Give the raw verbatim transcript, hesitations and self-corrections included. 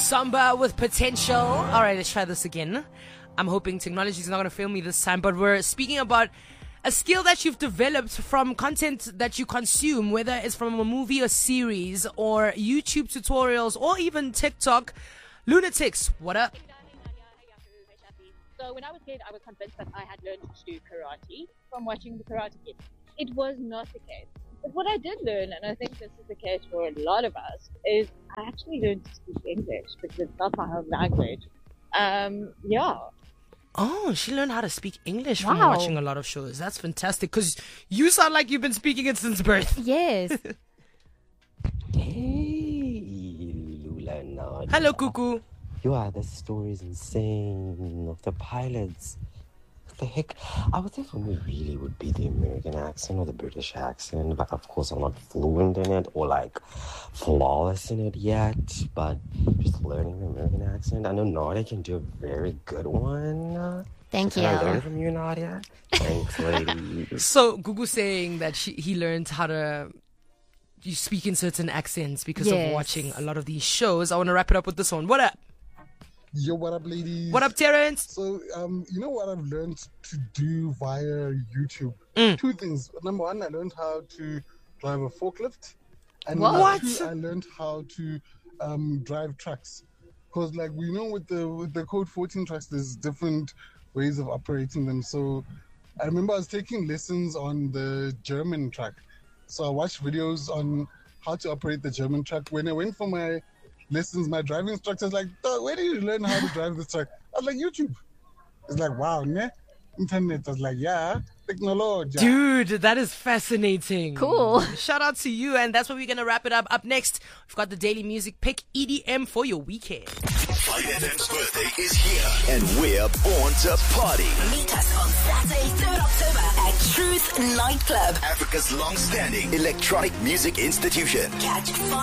Samba with Potential. All right, let's try this again. I'm hoping technology is not going to fail me this time, but we're speaking about a skill that you've developed from content that you consume, whether it's from a movie or series or YouTube tutorials or even TikTok. Lunatics, what up? So when I was a kid, I was convinced that I had learned to do karate from watching the Karate Kid. It was not the case. But what I did learn, and I think this is the case for a lot of us, is I actually learned to speak English because it's not my home language. Um, yeah. Oh, she learned how to speak English Wow. from watching a lot of shows. That's fantastic because you sound like you've been speaking it since birth. Yes. Hey, Lula Nadia. Hello, Cuckoo. Yeah, this story is insane. Of the pilots. What the heck? I would think for me really would be the American accent or the British accent, but of course I'm not fluent in it or like flawless in it yet, but just learning the American accent. I know Nadia can do a very good one. Thank Can I learn you. from you, Nadia? Thanks, lady. So, Gugu saying that she, he learned how to you speak in certain accents because Yes. of watching a lot of these shows. I want to wrap it up with this one. What up? Yo, what up, ladies? What up, Terrence? So, um, you know what I've learned to do via YouTube? Mm. Two things. Number one, I learned how to drive a forklift. And What? number What? two, I learned how to um, drive trucks. Because, like, we know with the with the Code fourteen trucks, there's different ways of operating them. So, I remember I was taking lessons on the German truck. So, I watched videos on how to operate the German truck. When I went for my lessons, my driving instructor was like, "Dog, where did you learn how to drive this truck?" I was like, YouTube. It's like, wow, ne? Internet. I was like, yeah, technology. Dude, that is fascinating. Cool. Shout out to you, and that's where we're going to wrap it up. Up next, we've got the Daily Music Pick, E D M for your weekend. five F M's birthday is here, and we're born to party. Meet us on Saturday, third October at Truth Nightclub. Africa's long-standing electronic music institution. Catch